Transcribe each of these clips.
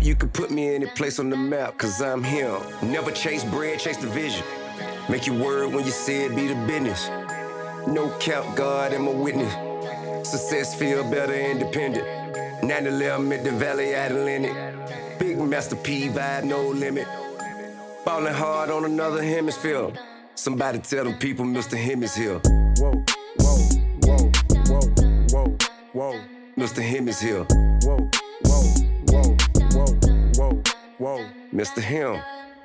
you could put me in any place on the map, cause I'm him. Never chase bread, chase the vision. Make your word when you say it, be the business. No cap, God, I'm a witness. Success feel better independent. 9/11 at the Valley Atlantic. Big Master P vibe, no limit. Falling hard on another hemisphere. Somebody tell them people Mr. Him is here. Whoa, whoa, whoa, whoa, whoa, whoa. Mr. Him is here. Whoa, whoa, whoa, whoa, whoa, whoa. Mr. Him.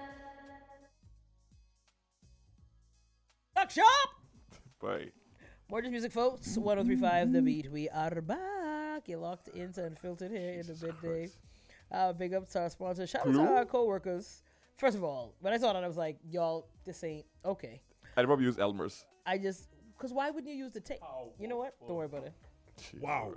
Tuck shop! Bye. More just music, folks. 1035 The Beat. We are back. You're locked into Unfiltered here in the midday. Big up to our sponsors. Shout out to our co-workers. First of all, when I saw that, I was like, y'all, this ain't okay. I'd probably use Elmer's. Because why wouldn't you use the tape? You know what? Don't worry about it. Wow.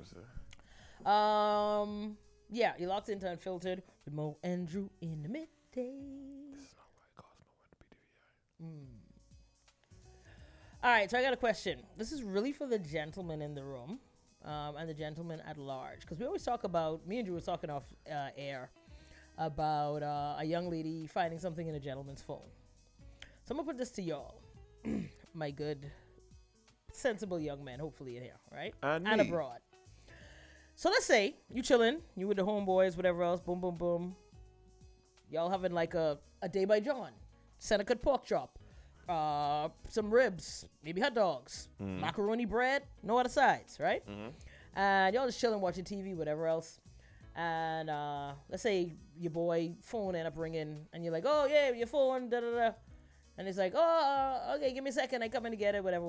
Yeah, you're locked into Unfiltered with Mo and Drew in the midday. This is not why Cosmo went to BDVI. All right, so I got a question. This is really for the gentlemen in the room and the gentlemen at large. Because we always talk about, me and Drew were talking off air about a young lady finding something in a gentleman's phone. So I'm going to put this to y'all, my good, sensible young men, hopefully in here, right? And and me. abroad. So let's say you chilling, you with the homeboys, whatever else, boom, boom, boom. Y'all having like a day by John, Seneca pork chop, some ribs, maybe hot dogs, macaroni bread, no other sides, right? And y'all just chilling, watching TV, whatever else. And let's say your boy phone end up ringing, and you're like, oh yeah, your phone, da da da. And he's like, oh, okay, give me a second, I come in to get it, whatever.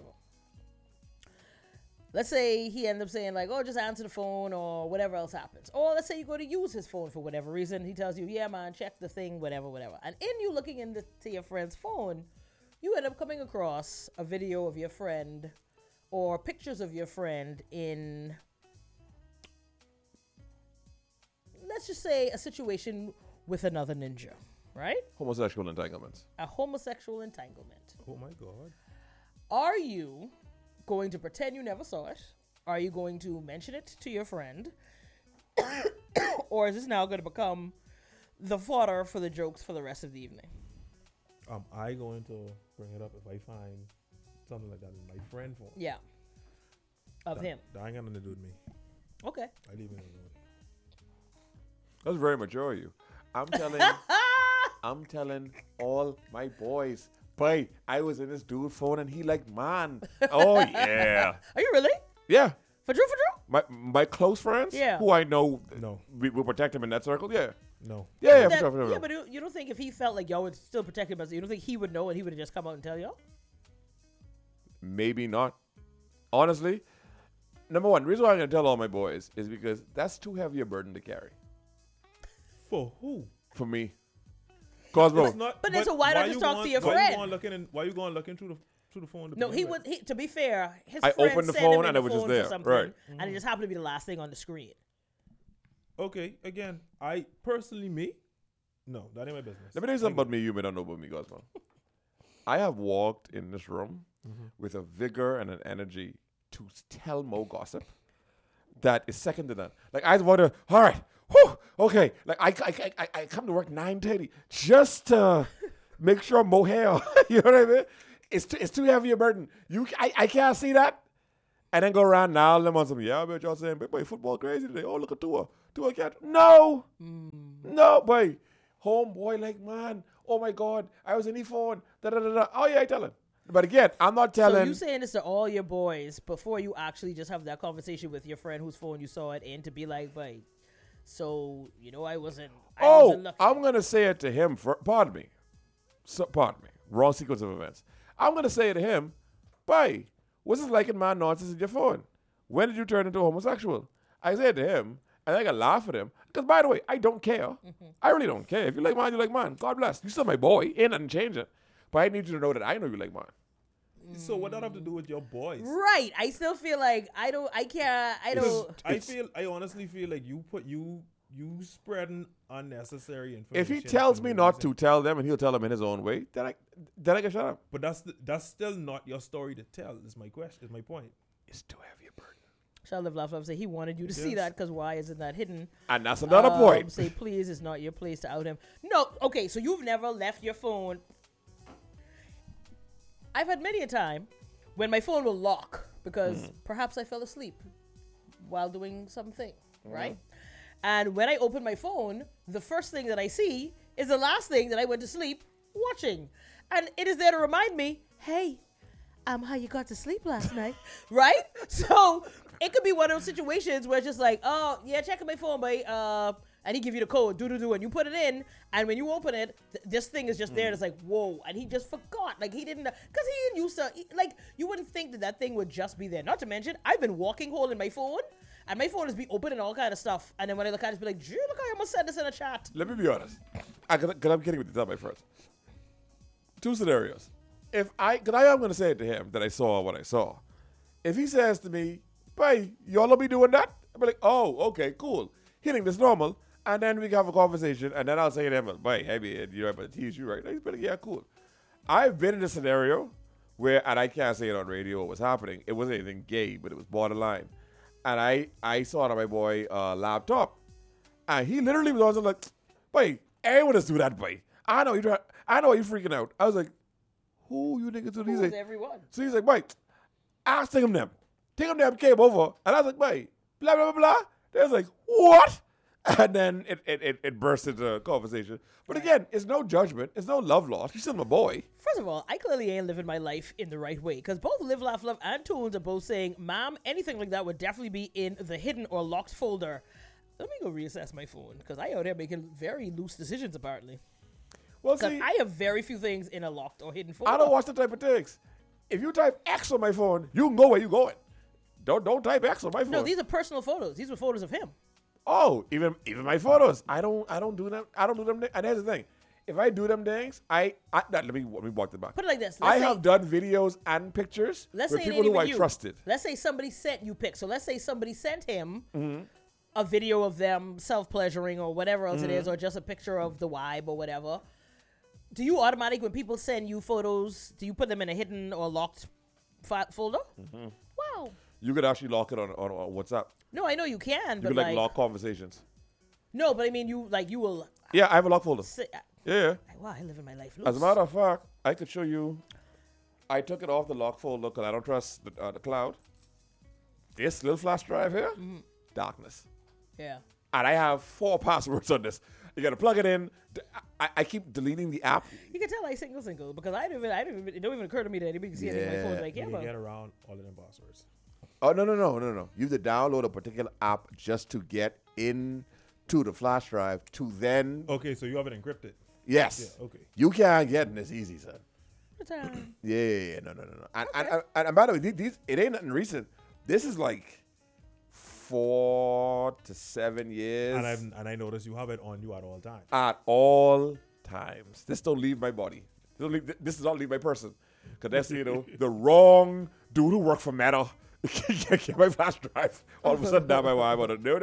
Let's say he ends up saying like, oh, just answer the phone or whatever else happens. Or let's say you go to use his phone for whatever reason. He tells you, yeah, man, check the thing, whatever. And in you looking into your friend's phone, you end up coming across a video of your friend or pictures of your friend in, let's just say, a situation with another ninja, right? Homosexual entanglements. A homosexual entanglement. Oh my God. Are you going to pretend you never saw it? Are you going to mention it to your friend? Or is this now going to become the fodder for the jokes for the rest of the evening? Am I going to bring it up if I find something like that in my friend phone? Yeah. Of him. That ain't got nothing to do with me. Okay. I leave it alone. That's very mature of you. I'm telling all my boys. Boy, I was in this dude's phone and he like, man. Oh yeah. Are you really? Yeah. For Drew? My close friends, Yeah. who I know, No. we will protect him in that circle. Yeah. No. Yeah, That- for sure. Yeah, but you don't think if he felt like y'all would still protect him, you don't think he would know and he would have just come out and tell y'all? Maybe not. Honestly, number one, the reason why I'm going to tell all my boys is because that's too heavy a burden to carry For who? for me. Cosmo, It's not, But then so why not just you talk going- to your why friend? You going looking why you going looking through the phone? To No, begin he with? would. To be fair, his I friend opened the sent him phone in and the it was just phone for there, something, right. And it just happened to be the last thing on the screen. Okay, again, I personally, no, that ain't my business. let me tell you something about me you may not know about me, Cosmo. I have walked in this room with a vigor and an energy to tell Mo gossip that is second to none. Like, I want to, all right, whew, okay. Like, I come to work 9:30 just to make sure Mo hair, you know what I mean? It's too heavy a burden. I can't see that. And then go around now, them on some, yeah, I bet y'all saying, boy, football crazy today. Oh, look at Tua. Tua can't. No. No, boy. Homeboy, like, man, oh my God, I was in the phone. Da, da, da, da. Oh, yeah, I tell him. But again, I'm not telling. So you saying this to all your boys before you actually just have that conversation with your friend whose phone you saw it in to be like, "Boy, so you know I wasn't looking." I'm going to say it to him. Pardon me. Wrong sequence of events. I'm going to say it to him, boy, what's this like in my nonsense in your phone? When did you turn into a homosexual? I said to him, and I got to laugh at him. Because, by the way, I don't care. I really don't care. If you like mine, you like mine. God bless. You're still my boy. Ain't nothing changing. But I need you to know that I know you like mine. So what that have to do with your boys? Right. I still feel like I honestly feel like you spreading unnecessary information. If he tells for me no not reason. to tell them and he'll tell them in his own way, then I can shut up. But that's still not your story to tell. Is my question. Is my point. It's too heavy a burden. Shall Live Laugh Love say he wanted you to see Yes. that because why isn't that hidden? And that's another point. Say please, it's not your place to out him. No, okay, so you've never left your phone. I've had many a time when my phone will lock because perhaps I fell asleep while doing something, right? And when I open my phone, the first thing that I see is the last thing that I went to sleep watching. And it is there to remind me, hey, how you got to sleep last night, right? So it could be one of those situations where it's just like, oh, yeah, checking my phone, boy. And he give you the code, and you put it in, and when you open it, this thing is just there, and it's like, whoa, and he just forgot, like, he didn't, because he didn't used to, like, you wouldn't think that thing would just be there. Not to mention, I've been walking holding my phone, and my phone is be open and all kind of stuff, and then when I look at it, it's be like, gee, look, I almost said this in a chat. Let me be honest. Because I'm kidding with you, my friends. Two scenarios. Because I am going to say it to him that I saw what I saw. If he says to me, "Bye, y'all will be doing that," I'll be like, "Oh, okay, cool. He think this normal." And then we can have a conversation, and then I'll say to him, "Bye, hey, man, you know, I'm going to tease you, right?" He's like, "Yeah, cool." I've been in a scenario where, and I can't say it on radio what was happening. It wasn't anything gay, but it was borderline. And I saw it on my boy laptop. And he literally was like, "Boy, everyone does do that, boy. I know you freaking out." I was like, "Who you niggas do?" He's like, Everyone. so he's like, "Boy, ask them. Take them came over." And I was like, "Boy, blah, blah, blah, blah." They was like, "What?" And then it burst into a conversation. But again, it's no judgment. It's no love lost. He's still my boy. First of all, I clearly ain't living my life in the right way because both Live, Laugh, Love and Tunes are both saying, "Ma'am, anything like that would definitely be in the hidden or locked folder." Let me go reassess my phone because I out here making very loose decisions apparently. Well, Because see, I have very few things in a locked or hidden folder. I don't watch the type of things. If you type X on my phone, you can go where you going. Don't type X on my phone. No, these are personal photos. These were photos of him. Oh, even my photos. I don't do them. I don't do them. And here's the thing: if I do them things, let me walk them back. Put it like this. I have done videos and pictures Let's with say it people ain't who I even you. trusted. Let's say somebody sent you pics. So let's say somebody sent him a video of them self-pleasuring or whatever else it is, or just a picture of the vibe or whatever. Do you automatically, when people send you photos, do you put them in a hidden or locked folder? Wow. You could actually lock it on WhatsApp. No, I know you can, You but could like, lock conversations. no, but I mean, you will. Yeah, I have a lock folder. Say, Yeah. wow, I live in my life. As a matter of fact, I could show you. I took it off the lock folder because I don't trust the cloud. This little flash drive here, darkness. Yeah. And I have 4 passwords on this. You got to plug it in. I keep deleting the app. You can tell I single because it don't even occur to me that anybody can see anything on my phone. Like, You yeah, can but get around all of them passwords. Oh, no. You have to download a particular app just to get into the flash drive to then. Okay, so you have it encrypted. Yes. Yeah, okay. You can't get in this easy, son. what time? Yeah. No. And by the way, these it ain't nothing recent. This is like 4 to 7 years. And I noticed you have it on you at all times. At all times. This don't leave my body. This does not leave my person. Because that's, the wrong dude who worked for Meta. Get my flash drive. All of a sudden, now my wife on it. No.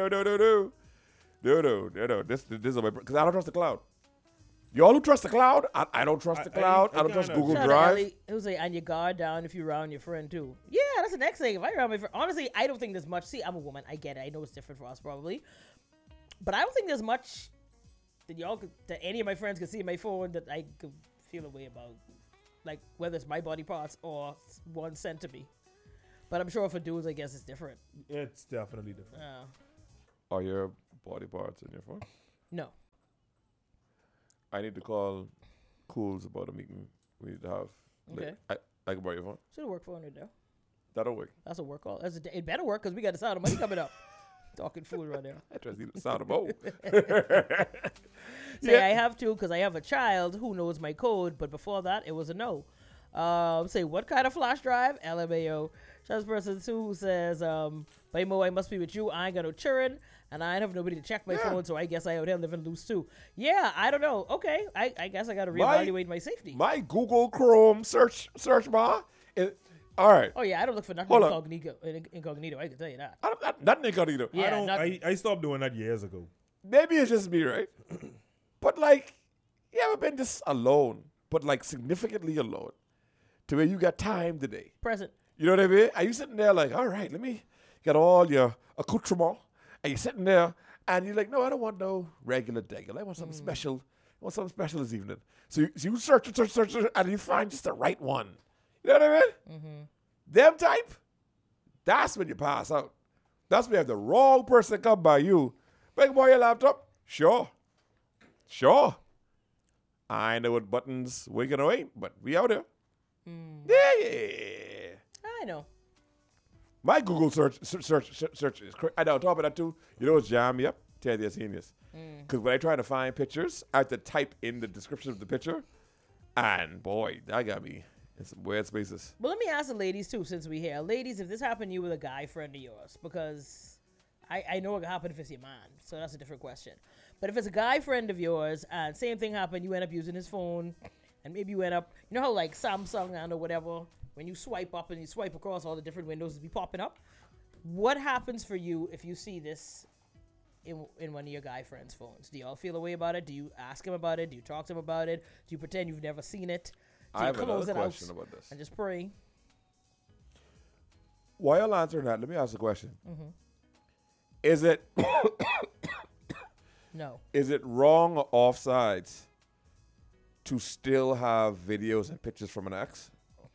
This is my, because I don't trust the cloud. Y'all who trust the cloud, I don't trust the cloud. I don't trust kinda- Google Shout out to Drive. Ellie. It was like, and you guard down if you round your friend too. Yeah, that's the next thing. If I round my friend, honestly, I don't think there's much. See, I'm a woman. I get it. I know it's different for us probably, but I don't think there's much that any of my friends could see in my phone that I could feel a way about, like whether it's my body parts or one sent to me. But I'm sure for dudes, I guess it's different. It's definitely different. Are your body parts in your phone? No. I need to call Cools about a meeting we need to have. Okay. I can borrow your phone. Should have worked for it though. That'll work. That's a work call. It better work because we got the sound of money coming up. Talking food right now. I trust the sound of Mo. Say I have to because I have a child who knows my code, but before that it was a no. Say what kind of flash drive? LMAO. Trust person 2 who says, "By Mo, I must be with you. I ain't got no children, and I ain't have nobody to check my phone, so I guess I out here living loose too." Yeah, I don't know. Okay, I guess I got to reevaluate my safety. My Google Chrome search bar is all right. Oh yeah, I don't look for nothing Hold on. incognito. I can tell you that. Nothing incognito. Yeah, I stopped doing that years ago. Maybe it's just me, right? But like, you ever been just alone, but like significantly alone, to where you got time today? present. You know what I mean? Are you sitting there like, all right, let me got all your accoutrement, and you're sitting there, and you're like, no, I don't want no regular degular. I want something special. I want something special this evening. So you search, and you find just the right one. You know what I mean? Mm-hmm. Them type, that's when you pass out. That's when you have the wrong person come by you. Big boy, your laptop? Sure. I know what buttons we gonna ain't, but we out there. Yeah. I know. My Google search is crazy. And on top of that too, you know what's jam me up? Tell you genius. Because when I try to find pictures, I have to type in the description of the picture, and boy, that got me in some weird spaces. But let me ask the ladies too, since we here. Ladies, if this happened to you with a guy friend of yours, because I know it could happen if it's your man, so that's a different question. But if it's a guy friend of yours, and same thing happened, you end up using his phone, and maybe you end up, you know how like Samsung and or whatever, when you swipe up and you swipe across all the different windows, it'll be popping up. What happens for you if you see this in one of your guy friends' phones? Do y'all feel a way about it? Do you ask him about it? Do you talk to him about it? Do you pretend you've never seen it? Do I you have another question about this. and just pray? While you're answering that, let me ask a question. Is it No. is it wrong or offsides to still have videos and pictures from an ex?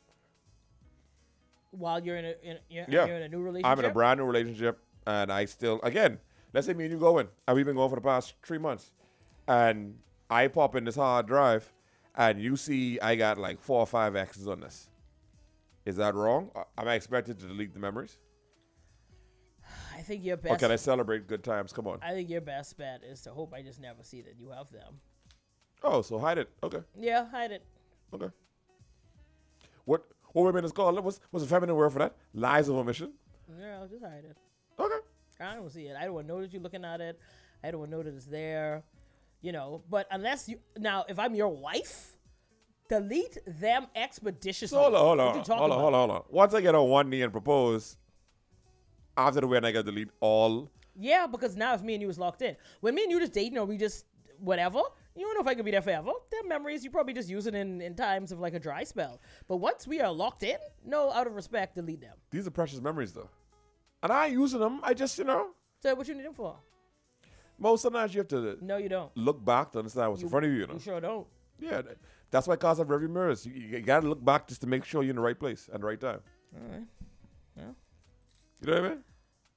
While you're you're Yeah. in a new relationship? I'm in a brand new relationship, and I still, again, let's say me and you going, and we've been going for the past 3 months, and I pop in this hard drive, and you see I got like 4 or 5 exes on this. Is that wrong? Am I expected to delete the memories? I think your Or best. can I celebrate good times? Come on. I think your best bet is to hope I just never see that you have them. Oh, so hide it. Okay. Yeah, hide it. Okay. What women is called? What's a feminine word for that? Lies of omission? Yeah, I'll just hide it. Okay. I don't see it. I don't want to know that you're looking at it. I don't want to know that it's there. You know, but unless you now, if I'm your wife, delete them expeditiously. So hold What you on. talking about? Once I get on one knee and propose, after the wedding, I got to delete all. Yeah, because now if me and you was locked in. When me and you just dating or we just whatever, you don't know if I could be there forever. Them memories you probably just use it in times of like a dry spell. But once we are locked in, no, out of respect, delete them. These are precious memories, though. And I ain't using them. I just, So what you need them for? most of the times you have to No, you don't. look back to understand what's in front of you, You sure don't. Yeah, that's why cars have rearview mirrors. You got to look back just to make sure you're in the right place at the right time. All right. Well, You know what I mean?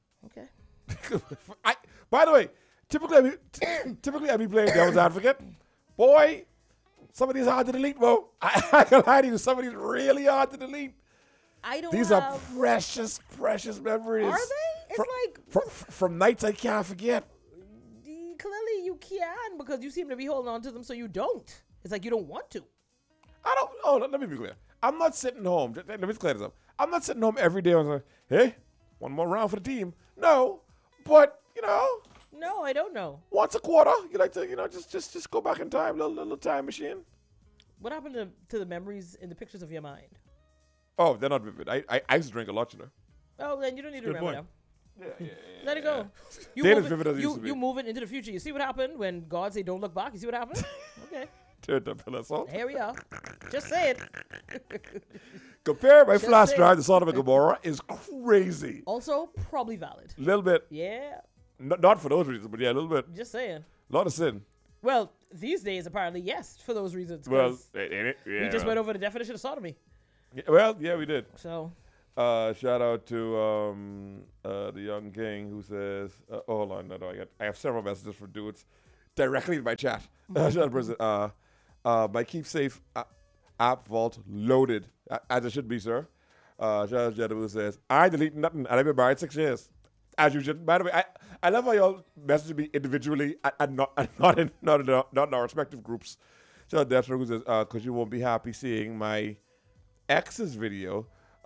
okay. By the way, typically I be playing devil's advocate. Boy, some of these hard to delete, bro. I can lie to you, some of these really hard to delete. I don't These have... are precious, precious memories. Are they? It's from, like... from nights I can't forget. Clearly you can because you seem to be holding on to them so you don't. It's like you don't want to. I don't. Oh, let me be clear. I'm not sitting home. Let me clear this up. I'm not sitting home every day and saying, "Hey, one more round for the team." No, but No, I don't know. once a quarter, you like to, just go back in time, little time machine. What happened to the memories in the pictures of your mind? Oh, they're not vivid. I used to drink a lot, Oh, then you don't need to Good remember point. them. Let it go. You They move as vivid as it, it used to be. you move it into the future. You see what happened when God said, "Don't look back." You see what happened? Okay, Turn the pillar salt. here we are. Just say it. Compare my Just flash say- drive to Sodom and Gomorrah is crazy. Also, probably valid. A little bit, Yeah, not for those reasons, but yeah, a little bit. just saying. A lot of sin. Well, these days apparently yes, for those reasons. 'cause Well, ain't it? Yeah, we just well. went over the definition of sodomy. Yeah, we did. So Shout out to the young king who says, hold on, no, I have several messages from dudes directly in my chat. Shout out to my Keep Safe app vault loaded, as it should be, sir. Shout out to Jetta who says, I ain't deleting nothing, and I've been married 6 years. As you should. By the way, I love how y'all message me individually and not in our respective groups. Shout out to Deathstroke who says, because you won't be happy seeing my ex's video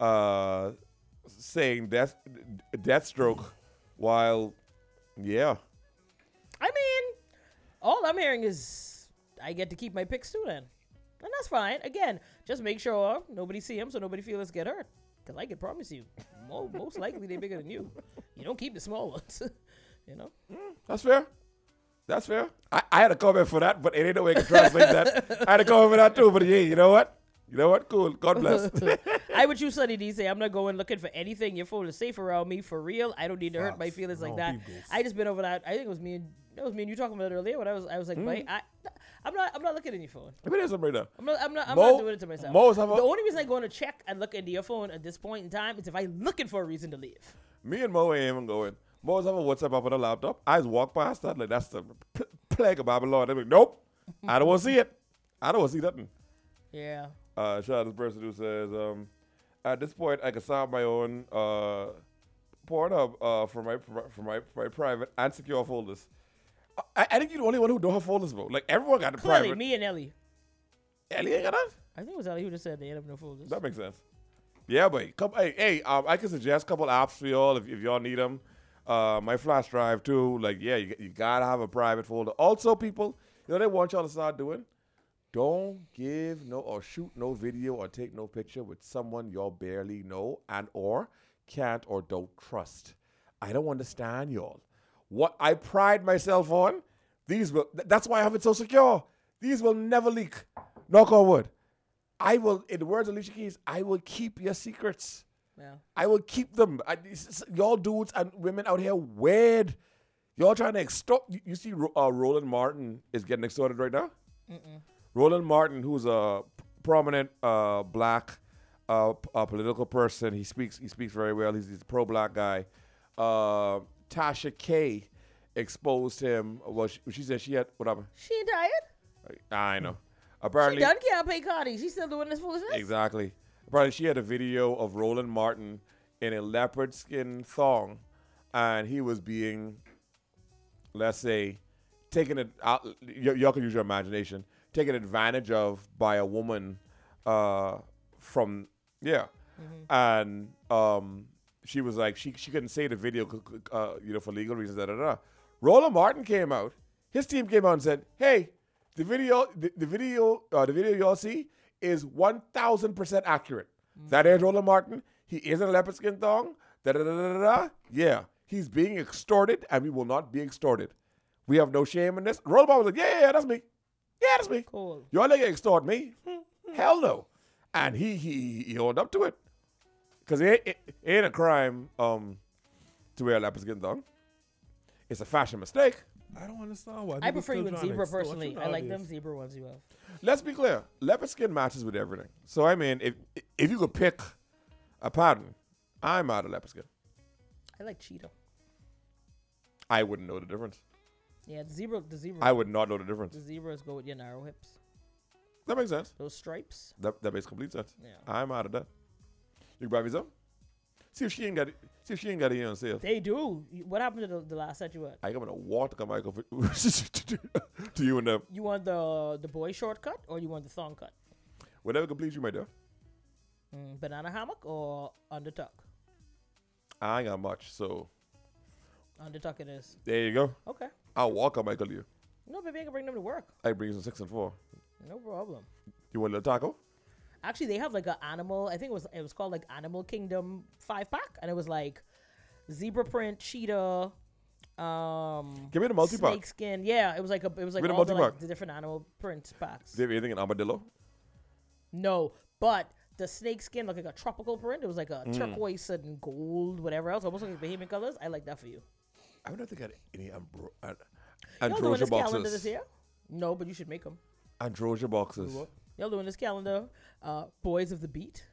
saying Deathstroke while, yeah. I mean, all I'm hearing is I get to keep my picks too then. And that's fine. Again, just make sure nobody see them so nobody feel us get hurt. Because I can promise you, most likely they're bigger than you. You don't keep the small ones. That's fair. That's fair. I had a comment for that, but it ain't no way I can translate that. I had a comment for that too, but yeah, you know what? You know what? Cool. God bless. I would choose Sunny D. Say, I'm not going looking for anything. Your phone is safe around me for real. I don't need to hurt my Facts. feelings like No, that. he goes. I just been over that. I think it was me and you talking about it earlier. When I was like, "Boy, I'm not looking at your phone. Let me tell you something right now. I'm not Mo- doing it to myself. Mo's have a- The only reason I go on to check and look into your phone at this point in time is if I'm looking for a reason to leave. Me and Mo ain't even going. Mo's have a WhatsApp up on the laptop. I just walk past that like that's the plague of Babylon. They're like, nope, I don't want to see it. I don't want to see nothing. Yeah. Shout out to this person who says, at this point, I can start my own Pornhub for my private and secure folders. I think you're the only one who don't have folders, bro. Like everyone got the Clearly, private. me and Ellie. Ellie ain't got that. I think it was Ellie who just said they end up no folders. That makes sense. Yeah, but I can suggest a couple apps for y'all if y'all need them. My flash drive too. Like, yeah, you gotta have a private folder. Also, people, you know they want y'all to start doing? Don't give no or shoot no video or take no picture with someone y'all barely know and or can't or don't trust. I don't understand y'all. What I pride myself on, that's why I have it so secure. These will never leak. Knock on wood. I will, in the words of Alicia Keys, I will keep your secrets. Yeah. I will keep them. Y'all dudes and women out here weird. Y'all trying to extort. You see Roland Martin is getting extorted right now? Roland Martin, who's a prominent black political person. He speaks very well. He's a pro-black guy. Tasha K exposed him. Well, she said she had, whatever. She ain't tired. I know. She Apparently, done can't pay Cardi. She's still doing this foolishness? exactly. Apparently, she had a video of Roland Martin in a leopard skin thong, and he was being, let's say, taken it out. Y'all can use your imagination. Taken advantage of by a woman from, and she was like, she couldn't say the video, for legal reasons. Roland Martin came out. His team came out and said, "Hey, the video y'all see is 1,000% accurate. That is Roland Martin. He is in a leopard skin thong. Yeah, he's being extorted, and we will not be extorted. We have no shame in this." Roland Martin was like, "Yeah, that's me. Yeah, that's me. Cool. Y'all nigga extort me? Hell no." And he owned up to it. Because it ain't a crime to wear a leopard skin thong. It's a fashion mistake. I don't understand why. I people prefer you still in trying to zebra extort you personally. I like them nowadays. zebra ones you have. Let's be clear. Leopard skin matches with everything. So, I mean, if you could pick a pattern, I'm out of leopard skin. I like cheetah. I wouldn't know the difference. Yeah, the zebra. I would not know the difference. The zebras go with your narrow hips. That makes sense. Those stripes. That makes complete sense. Yeah. I'm out of that. You can buy me some? See if she ain't got it. See if she ain't got it here on sale. They do. What happened to the last set you had? I got a water come back to you and them. You want the boy shortcut or you want the thong cut? Whatever completes you, my dear. Banana hammock or undertuck? I ain't got much, so Undertuck it is. there you go. Okay. I'll walk on Michael you. No, baby, I can bring them to work. I bring you some 6 and 4. No problem. You want a little taco? Actually, they have like an animal. I think it was called like Animal Kingdom 5-pack, and it was like zebra print, cheetah, Give me the multi-pack. snake skin. Yeah, it was like Give me the all the, multi-pack. the different animal print packs. Do you have anything in armadillo? No, but the snake skin looked like a tropical print. It was like a turquoise and gold, whatever else, almost like Bahamian colors. I like that for you. I don't think I got any Y'all doing Androsia this calendar this boxes. year? No, but you should make them. Androsia boxes. Y'all doing this calendar? Boys of the Beat.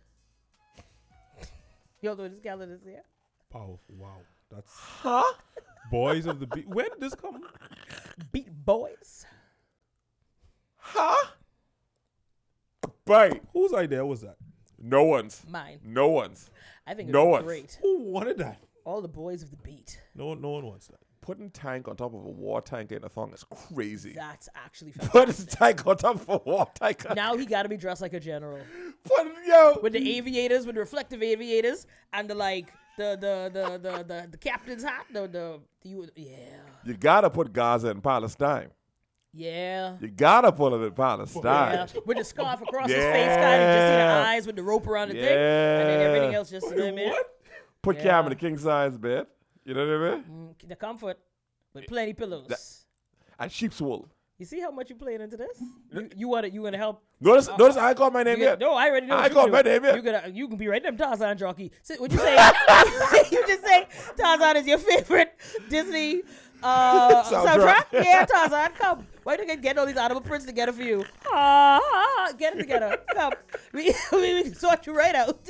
Y'all doing this calendar this year? Powerful. Wow. That's Huh? Boys of the Beat. Where did this come? Beat Boys. Huh? Right. Whose idea was that? No one's. Mine. No one's. I think No it's one's. great. Who wanted that? All the Boys of the Beat. No one wants that. Putting tank on top of a war tank in a thong is crazy. That's actually Putting fantastic. tank on top of a war tank. Now he got to be dressed like a general Yo. with the aviators, with the reflective aviators, and the captain's hat. You gotta put Gaza in Palestine. Yeah. You gotta put it in Palestine. Yeah, with the scarf across his face, kind of just see the Yeah. eyes with the rope around the thing, and then everything else just man. Put Yeah. Cam in a king size bed. You know what I mean? The comfort with plenty pillows. And sheep's wool. You see how much you playing into this? You want to help? Notice I ain't called my name yet. No, I already know. I ain't called my name yet. You can be right them Tarzan jockey. So, would you say? You just say Tarzan is your favorite Disney soundtrack? Yeah, Tarzan, come. Why don't you get all these animal prints together for you? Get it together. Come. We can sort you right out.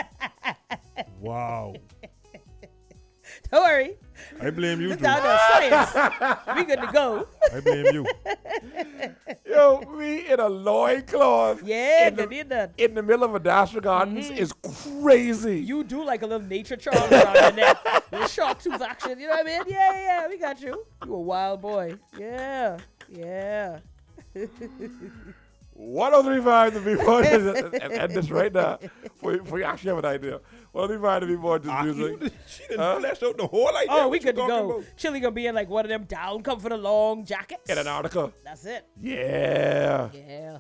Wow. Don't worry. I blame you, This Drew. down to science. We good to go. I blame you. Yo, we in a loincloth. Yeah, in they did that. in the middle of a Dasher Gardens is crazy. You do like a little nature charm around your neck. Little shark tooth action. You know what I mean? Yeah, we got you. You a wild boy. Yeah. 1035 to be born. And this right now. For you actually have an idea. 1035 to be born this music. She didn't flesh out the whole idea. Oh, we what you good to talking go. about. Chili gonna be in like one of them down comforter long jackets. In Antarctica. That's it. Yeah. Yeah.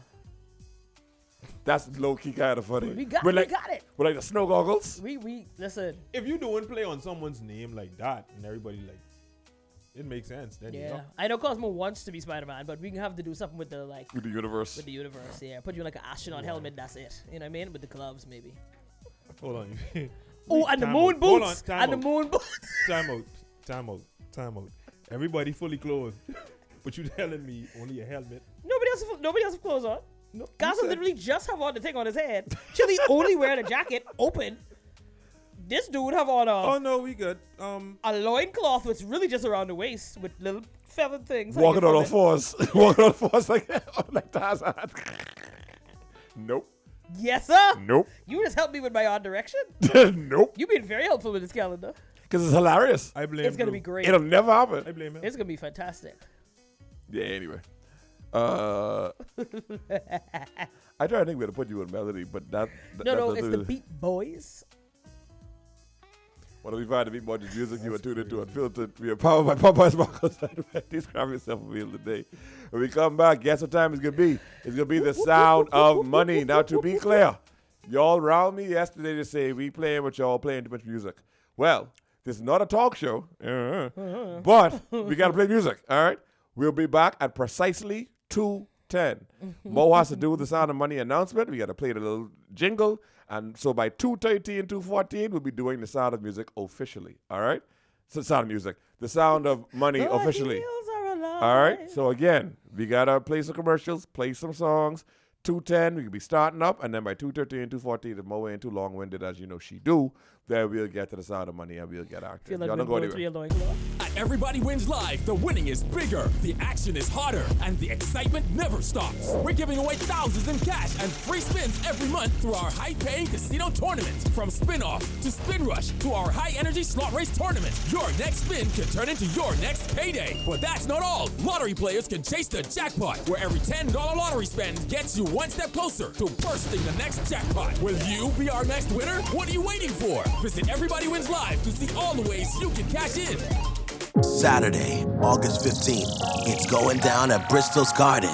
That's low key kind of funny. We got With it. With like the snow goggles. We listen. If you doing play on someone's name like that, and everybody like, it makes sense. Then you Yeah. know. I know Cosmo wants to be Spider-Man, but we can have to do something with the With the universe. with the universe. Yeah. Put you in like an astronaut helmet. That's it. You know what I mean? With the gloves, maybe. Hold on. Oh, and the Time moon out. Hold boots. on, And the moon boots. Time out. Everybody fully clothed, but you telling me only a helmet? Nobody else have clothes on. No. Gaza you said- literally just have on the thing on his head. Chili only wearing a jacket, open. This dude have on Oh no, we good. a loincloth which really just around the waist with little feathered things. Walking on all hanging from fours. Walking on all fours like Tarzan. Nope. it. Yes, sir. Nope. You just helped me with my odd direction. Nope. You've been very helpful with this calendar. Because it's hilarious. I blame. It's gonna Drew. be great. It'll never happen. I blame him. It's gonna be fantastic. Yeah, anyway. I try to think where to put you in melody, but that No, it's the Beat Boys. What do we find to be more than music? You are tuned into Unfiltered. We are powered by Popeye's Marcos. Describe yourself a meal today. When we come back, guess what time it's going to be? It's going to be the sound of money. Now, to be clear, y'all round me yesterday to say we playing, but y'all playing too much music. Well, this is not a talk show, but we got to play music, all right? We'll be back at precisely 2:10. Mo has to do with the sound of money announcement. We got to play the little jingle. And so by 2:30 and 2:14, we'll be doing the sound of music officially. All right? So sound of music. The sound of money officially. Heels are alive. All right? So again, we got to play some commercials, play some songs. 2:10, we could be starting up. And then by 2:30 and 2:14, if Mo ain't too long-winded, as you know she do, then we'll get to the sound of money and we'll get active. Feel like Y'all we're don't go going through anywhere. your loincloth. At Everybody Wins Live, the winning is bigger, the action is hotter, and the excitement never stops. We're giving away thousands in cash and free spins every month through our high-paying casino tournament. From Spin-Off to Spin Rush to our high-energy slot race tournament, your next spin can turn into your next payday. But that's not all. Lottery players can chase the jackpot, where every $10 lottery spend gets you one step closer to bursting the next jackpot. Will you be our next winner? What are you waiting for? Visit Everybody Wins Live to see all the ways you can cash in. Saturday, August 15th. It's going down at Bristol's Garden.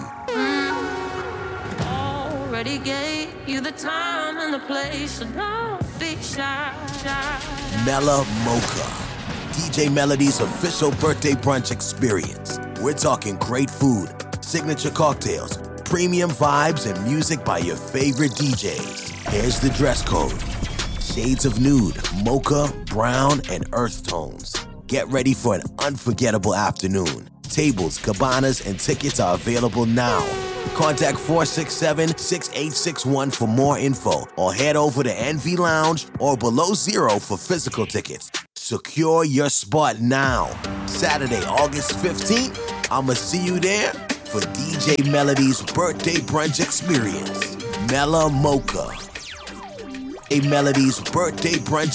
Already gave you the time and the place, so don't be shy. Mela Mocha. DJ Melody's official birthday brunch experience. We're talking great food, signature cocktails, premium vibes, and music by your favorite DJs. Here's the dress code. Shades of nude, mocha, brown, and earth tones. Get ready for an unforgettable afternoon. Tables, cabanas, and tickets are available now. Contact 467-6861 for more info, or head over to NV Lounge or Below Zero for physical tickets. Secure your spot now. Saturday, August 15th, I'ma see you there for DJ Melody's birthday brunch experience. Mela Mocha. A Melody's birthday brunch